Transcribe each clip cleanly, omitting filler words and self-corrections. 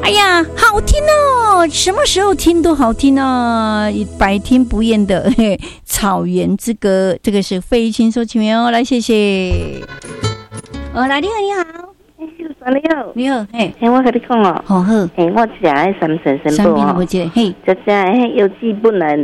哎呀，好听哦！什么时候听都好听哦，百听不厌的草原之歌，这个是费玉清所请哦，来谢谢。来，你好，你好。 你好， 你好，嘿， 我跟你讲哦， 好，我食迄三神神宝哦， 嘿， 这只迄药剂本来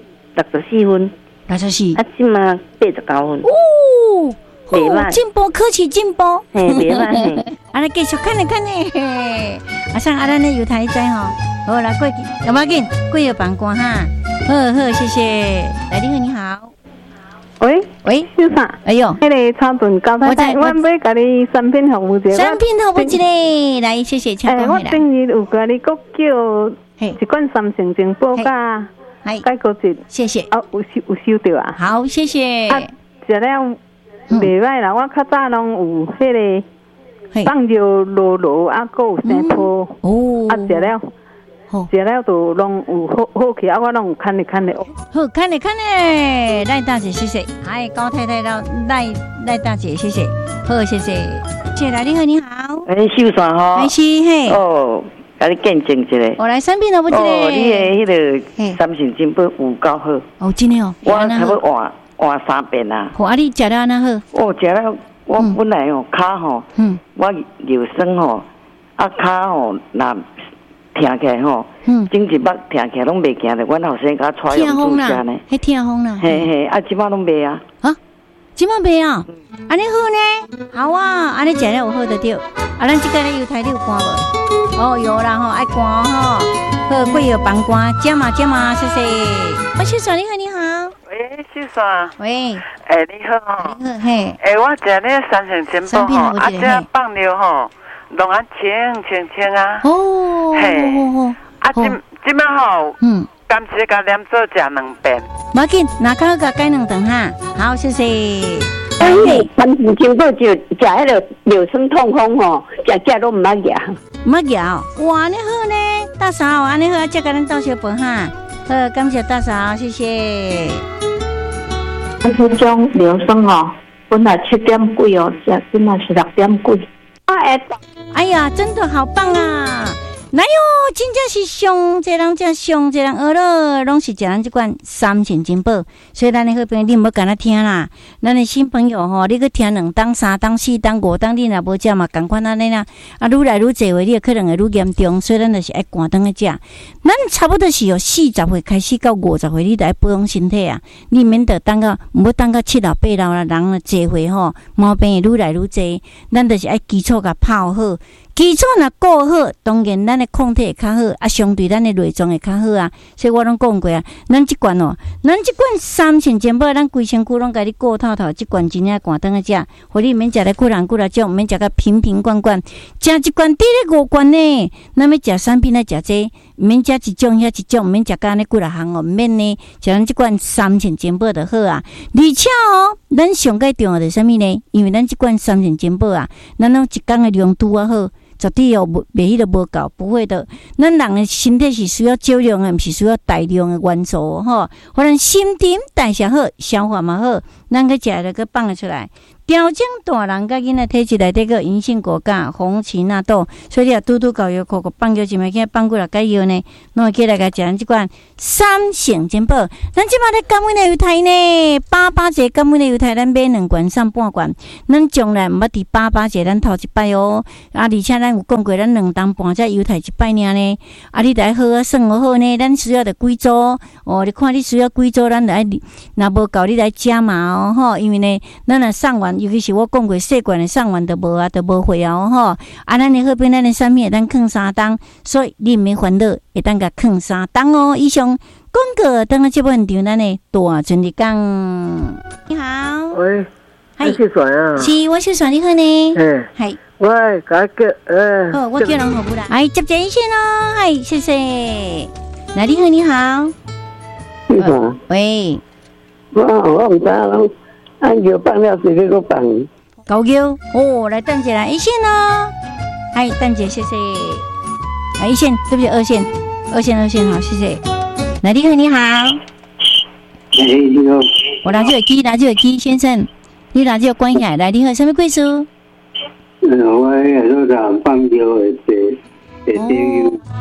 64分 ，64， 即嘛89分， 哦， 袂歹， 进步，科技进步， 嘿，袂歹嘿， 来继续看呢，像咱的油台仔吼，好来过去，有冇紧？过去办官哈，好，谢谢，来，你好。喂， 小啥？ 哎呦， 迄个草屯高太太，我要甲你产品服务一下。 产品服务一下，来，谢谢，请讲我顶日有甲你国叫一罐三成精宝甲解骨质， 谢谢。 有收到啊？ 好，谢谢。 食了袂歹啦，我较早拢有迄个放尿落落，还有生泡，食了。食了就拢有好起，我拢有看咧。 好，看咧，赖大姐，谢谢。高太太到赖大姐，谢谢。好，谢谢。谢来，你好，你好。 秀山吼。 是嘿。 甲你见证一下。 我来产品了不？ 你的迄个三成金宝有够好。 真的哦。 我差不多换3遍啊。 你食了安那好？ 食了，我本来骹吼，我尿酸吼，骹吼那。听起来吼，整一目听起来拢袂行的，阮后生甲带用住家呢， 听风啦， 嘿，即摆拢袂啊， 即摆袂啊，安尼好呢，好啊，安尼食了有好得着，咱即个咧油台你有寒无？有啦吼，爱寒吼，好，贵有放寒，加嘛，谢谢。小爽你好，你好。 喂，小爽。 喂。 你好。 你好，嘿。 我食咧三成金宝吼，这放尿吼。拢啊清啊！ 嘿， 即摆吼，甘蔗甲黏做食2遍。 无紧，那较好甲改2顿哈。好，谢谢。 三成金宝就食迄个尿酸痛风吼，食都毋捌牙。 毋捌牙，哇，你好呢，大嫂，安尼好，接甲咱倒小饭哈。好，感谢大嫂，谢谢。 这种尿酸哦，本来7点几哦，现在是6点几。 哎呀，真的好棒啊！来哟，真正是上这人真上这人学了，拢是食咱这款三成金宝。所以咱的好朋友，你唔好干那听啦。咱的新朋友吼，你去听2档、3档、4档、5档，你若无食嘛，共款安尼啦。愈来愈济话，你可能会愈严重。所以咱就是爱赶灯去食。咱差不多是由40岁开始到50岁，你就爱保养身体啊。你免得等到唔好等到7老8老啦，人济岁吼，毛病会愈来愈济。咱就是爱基础甲泡好。基础若顾好，当然咱的抗体会较好，相对咱的内脏会较好啊。所以我拢讲过啊，咱即罐三成金宝，咱规身躯拢甲你顾透透，即罐真正赶灯去食，互你免食咧几人几啦种，免食甲瓶罐罐，食一罐滴咧5罐呢。咱要食产品来食这，免食一种遐一种，免食甲安尼几啦项哦，免呢，食咱即罐三成金宝就好啊。而且咱上界重要的是啥物呢？因为咱即罐三成金宝啊，咱拢一工的量拄啊好。绝对袂迄个无够，不会的。咱人的身体是需要少量的，毋是需要大量的元素吼。互咱新陈代谢好，消化嘛好，咱去食了去放得出来。调整大人甲囡仔体质内底个银杏果苷、红荠纳豆，所以你啊拄搞药口放药，就咪去放过来解药呢。侬会起来甲食咱即款三成金宝。咱即摆咧甘味的油台呢，88节甘味的油台，咱买2罐送半罐。咱将来毋捌伫88节，咱头一摆哦。而且咱有讲过，咱2担半只油台一摆尔呢。你得好啊，算好呢。咱需要的几组你看你需要几组，咱来若无够你来加码吼。因为呢，咱若送完。尤其是我讲过，细罐的送完就无啊，就无会啊吼。咱的好边咱的产品会当放3档，所以你毋免烦恼，会当甲放3档哦。以上广告等下节目现场，咱的大全力讲。你好， 喂，小爽啊， 是我小爽，你好呢？系， 喂，甲叫好，我叫人好不啦？接接一线哦，系，谢谢。来，你好，你好， 你好， 喂， 我唔知咯。按叫放了是那个放， 高叫来等一下一线哦，等姐谢谢，一线对不起二线，好谢谢。来你好，你好， 你好， 我拿这个机先生，你拿这个关起来，你好，什么贵书？ 我那个放掉的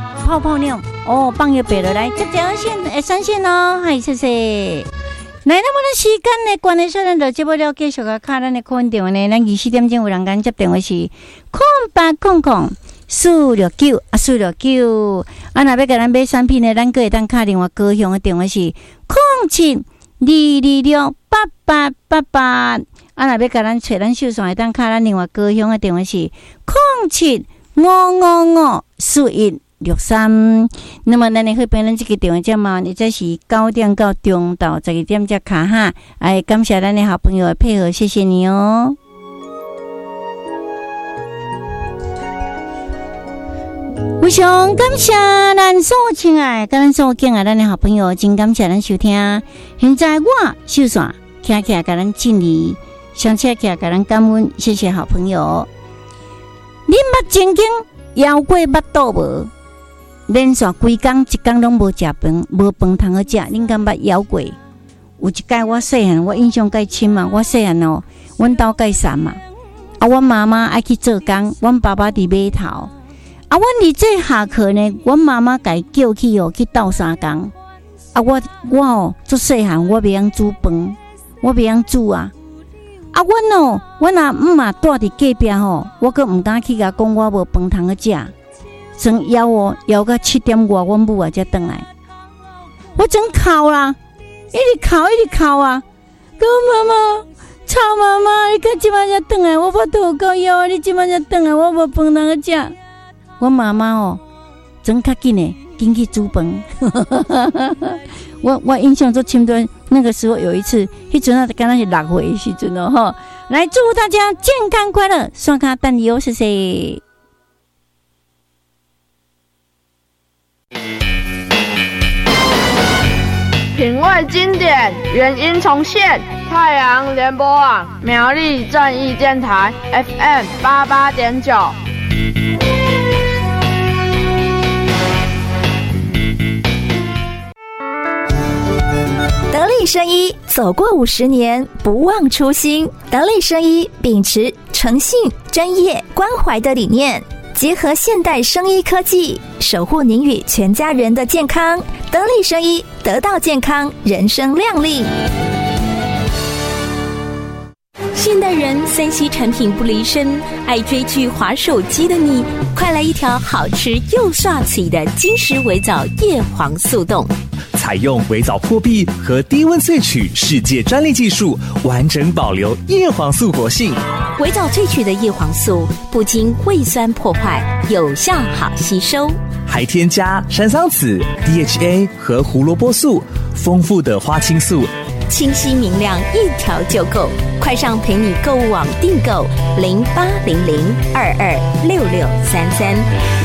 泡泡尿哦，放一杯落来，接着线上线哦，嗨，谢谢。来，那么的时间呢，关系说咱就接不了，继续个卡咱的空电话呢，咱24点钟有人间接电话是0800-469-469，啊，若要甲咱买产品呢，咱个会当卡电话高雄的电话是07-226-8888，啊，若要甲咱找咱秀爽会当卡咱电话高雄的电话是07-555-4163。那么咱会变咱这个电话节目，你这是9点到中到12点才卡哈。哎，感谢咱的好朋友的配合，谢谢你哦。非常感谢咱所亲爱，咱所敬爱咱的好朋友，真感谢咱收听。现在我秀爽徛起来，甲咱敬礼，上车起来，甲咱感恩，谢谢好朋友。你捌曾经枵过腹肚无？连续规工一工拢无食饭，无饭通好食，恁敢捌枵过？有一届我细汉，我印象介深嘛。我细汉哦，阮兜介散嘛，啊，阮妈妈爱去做工，阮爸爸伫码头，啊，阮伫这下课呢，阮妈妈家叫去哦去斗相共，啊，我哦做细汉，我袂晓煮饭，我袂晓煮啊，啊，阮阿姆嘛住伫隔壁吼，我阁毋敢去甲讲我无饭通好食。真枵哦，枵到7点外，阮母啊才回来。我真哭啦，一直哭啊！讲妈妈，吵妈妈，你今晚才回来，我腹肚够枵啊！你今晚才回来，我无饭通好食。我妈妈哦，真较紧诶，紧去煮饭。我印象中深刻，那个时候有一次，迄阵啊，刚刚是6岁的时阵哦，吼，来祝福大家健康快乐，刷卡等你哦，谢谢。 品味经典，原音重现。太阳联播网苗栗正义电台 FM 88.9。 得力生医走过50年，不忘初心。得力生医秉持诚信、专业、关怀的理念，结合现代生医科技，守护您与全家人的健康。得力生医，得到健康，人生亮丽。现代人3C 产品不离身，爱追剧、滑手机的你，快来一条好吃又刷嘴的金石微藻叶黄素冻。 采用微藻破壁和低温萃取世界专利技术，完整保留叶黄素活性。 微藻萃取的叶黄素不经胃酸破坏，有效好吸收， 还添加山桑子、DHA 和胡萝卜素，丰富的花青素， 清晰明亮，一条就够。快上陪你购物网订购0800226633。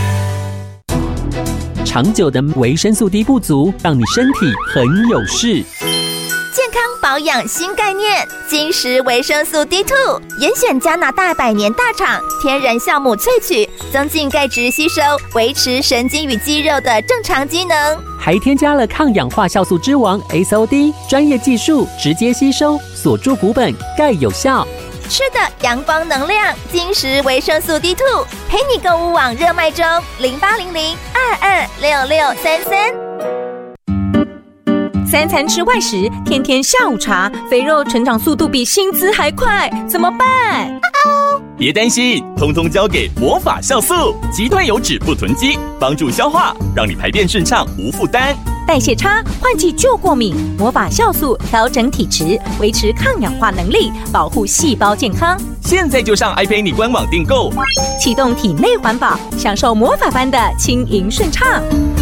长久的维生素 D 不足，让你身体很有事。 健康保养新概念，金石维生素 D2， 严选加拿大100年大厂天然酵母萃取，增进钙质吸收，维持神经与肌肉的正常机能。 还添加了抗氧化酵素之王 SOD， 专业技术直接吸收，锁住骨本，钙有效。 吃的阳光能量，金石维生素 D2， 陪你购物网热卖中，0800226633。3餐吃外食，天天下午茶，肥肉成长速度比薪资还快，怎么办？ 别担心，通通交给魔法酵素，极端油脂不囤积，帮助消化，让你排便顺畅无负担。 代谢差、换季就过敏，魔法酵素调整体质，维持抗氧化能力，保护细胞健康。 现在就上爱陪你官网订购， 启动体内环保，享受魔法般的轻盈顺畅。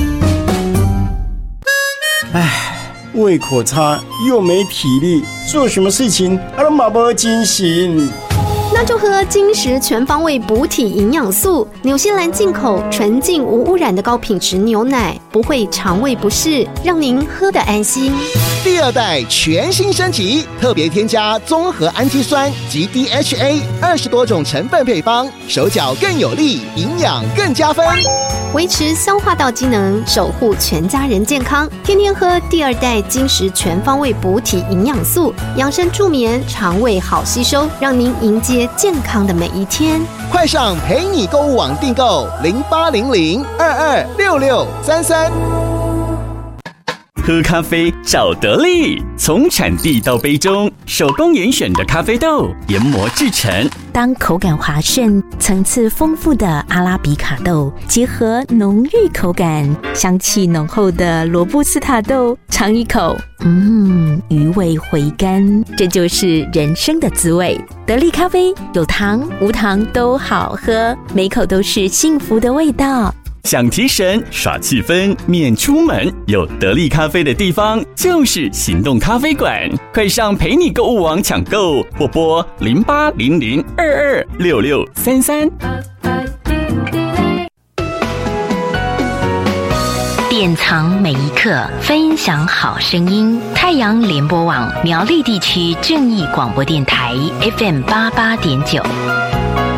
胃口差又没体力，做什么事情都没精神。 那就喝金石全方位补体营养素，纽西兰进口纯净无污染的高品质牛奶，不会肠胃不适，让您喝得安心。 第2代全新升级，特别添加综合氨基酸及 DHA 20多种成分配方，手脚更有力，营养更加分。 维持消化道机能，守护全家人健康。天天喝第2代精实全方位补体营养素，养生助眠，肠胃好吸收，让您迎接健康的每一天。 快上陪你购物网订购0800226633。 喝咖啡找得力，从产地到杯中，手工严选的咖啡豆研磨制成。 当口感滑顺、层次丰富的阿拉比卡豆结合浓郁口感、香气浓厚的罗布斯塔豆，尝一口，余味回甘，这就是人生的滋味。得力咖啡有糖无糖都好喝，每口都是幸福的味道。 想提神耍气氛免出门，有得力咖啡的地方就是行动咖啡馆。快上陪你购物网抢购，或拨0800226633。 典藏每一刻，分享好声音。太阳联播网苗栗地区正义广播电台 FM88.9。